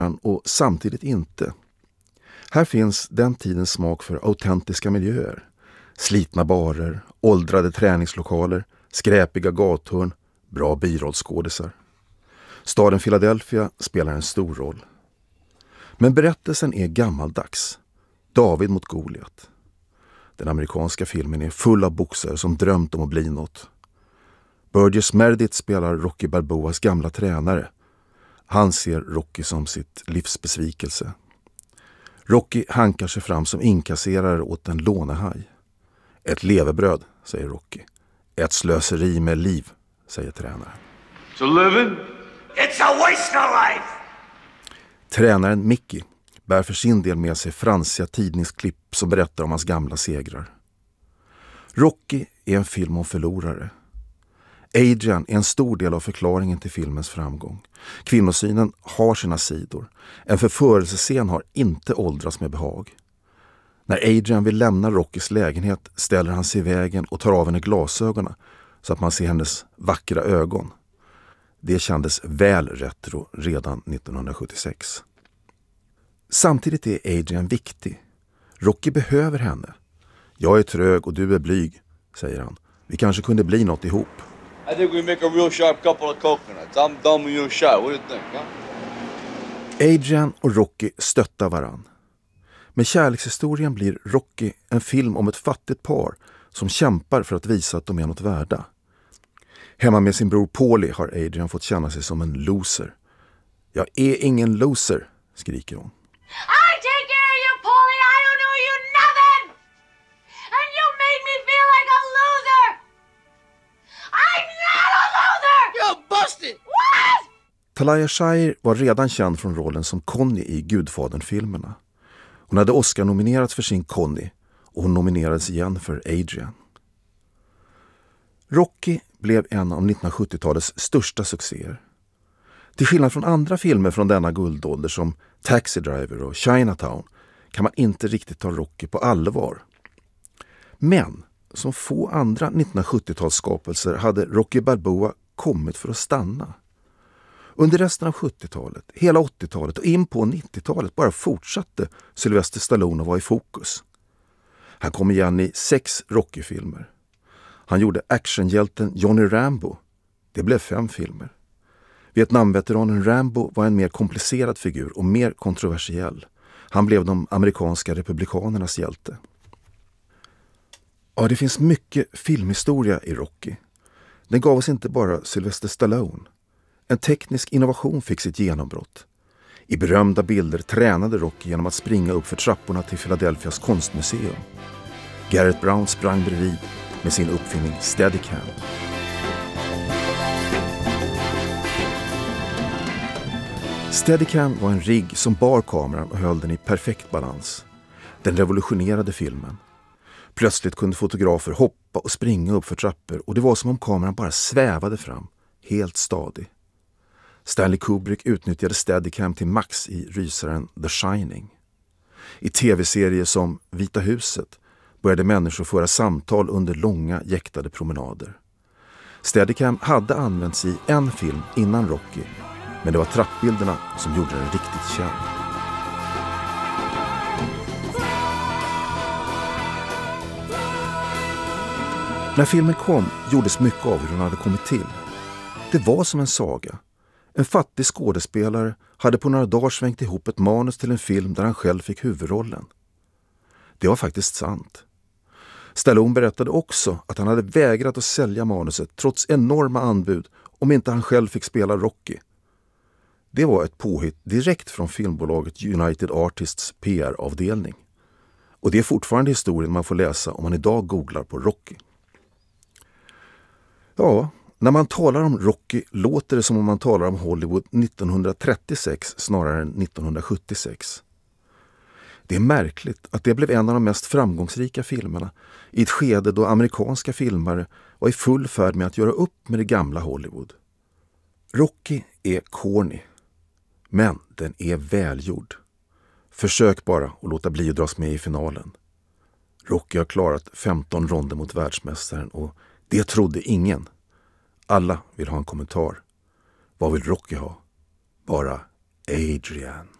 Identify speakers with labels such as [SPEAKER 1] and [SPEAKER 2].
[SPEAKER 1] och samtidigt inte. Här finns den tidens smak för autentiska miljöer. Slitna barer, åldrade träningslokaler, skräpiga gathörn, bra birollskådisar. Staden Philadelphia spelar en stor roll. Men berättelsen är gammaldags. David mot Goliat. Den amerikanska filmen är full av boxare som drömt om att bli något. Burgess Meredith spelar Rocky Balboas gamla tränare. Han ser Rocky som sitt livs besvikelse. Rocky hankar sig fram som inkasserare åt en lånehaj. Ett levebröd, säger Rocky. Ett slöseri med liv, säger tränaren.
[SPEAKER 2] It's a living. It's a waste of life.
[SPEAKER 1] Tränaren Mickey bär för sin del med sig fransiga tidningsklipp som berättar om hans gamla segrar. Rocky är en film om förlorare. Adrian är en stor del av förklaringen till filmens framgång. Kvinnosynen har sina sidor. En förförelsescen har inte åldrats med behag. När Adrian vill lämna Rockys lägenhet ställer han sig i vägen och tar av henne glasögonen så att man ser hennes vackra ögon. Det kändes väl retro redan 1976. Samtidigt är Adrian viktig. Rocky behöver henne. Jag är trög och du är blyg, säger han. Vi kanske kunde bli något ihop.
[SPEAKER 2] I think we make a real sharp couple of coconuts. I'm dumb and you're shy. What do you think, huh?
[SPEAKER 1] Adrian och Rocky stöttar varann. Med kärlekshistorien blir Rocky en film om ett fattigt par som kämpar för att visa att de är något värda. Hemma med sin bror Paulie har Adrian fått känna sig som en loser. Jag är ingen loser, skriker hon.
[SPEAKER 3] I take care of you, Paulie. I don't know you nothing. And you made me feel like a loser. I'm not a loser.
[SPEAKER 2] You're busted.
[SPEAKER 3] What?
[SPEAKER 1] Talia Shire var redan känd från rollen som Connie i Gudfadern-filmerna. Hon hade Oscar-nominerats för sin Connie och hon nominerades igen för Adrian. Rocky blev en av 1970-talets största succéer. Till skillnad från andra filmer från denna guldålder som Taxi Driver och Chinatown kan man inte riktigt ta Rocky på allvar. Men som få andra 1970-talsskapelser hade Rocky Balboa kommit för att stanna. Under resten av 70-talet, hela 80-talet och in på 90-talet bara fortsatte Sylvester Stallone att vara i fokus. Han kom igen i 6 Rocky-filmer. Han gjorde actionhjälten Johnny Rambo. Det blev 5 filmer. Vietnamveteranen Rambo var en mer komplicerad figur och mer kontroversiell. Han blev de amerikanska republikanernas hjälte. Ja, det finns mycket filmhistoria i Rocky. Den gav oss inte bara Sylvester Stallone. En teknisk innovation fick sitt genombrott. I berömda bilder tränade Rocky genom att springa upp för trapporna till Philadelphias konstmuseum. Garrett Brown sprang bredvid med sin uppfinning Steadicam. Steadicam var en rigg som bar kameran och höll den i perfekt balans. Den revolutionerade filmen. Plötsligt kunde fotografer hoppa och springa upp för trappor och det var som om kameran bara svävade fram, helt stadig. Stanley Kubrick utnyttjade Steadicam till max i rysaren The Shining. I tv-serier som Vita huset började människor föra samtal under långa jäktade promenader. Steadicam hade använts i en film innan Rocky, men det var trappbilderna som gjorde den riktigt känd. När filmen kom gjordes mycket av hur den hade kommit till. Det var som en saga. En fattig skådespelare hade på några dagar svängt ihop ett manus till en film där han själv fick huvudrollen. Det var faktiskt sant. Stallone berättade också att han hade vägrat att sälja manuset trots enorma anbud om inte han själv fick spela Rocky. Det var ett påhitt direkt från filmbolaget United Artists PR-avdelning. Och det är fortfarande historien man får läsa om man idag googlar på Rocky. Ja, när man talar om Rocky låter det som om man talar om Hollywood 1936 snarare än 1976. Det är märkligt att det blev en av de mest framgångsrika filmerna i ett skede då amerikanska filmare var i full färd med att göra upp med det gamla Hollywood. Rocky är corny, men den är välgjord. Försök bara att låta bli att dras med i finalen. Rocky har klarat 15 ronder mot världsmästaren och det trodde ingen. Alla vill ha en kommentar. Vad vill Rocky ha? Bara Adrian.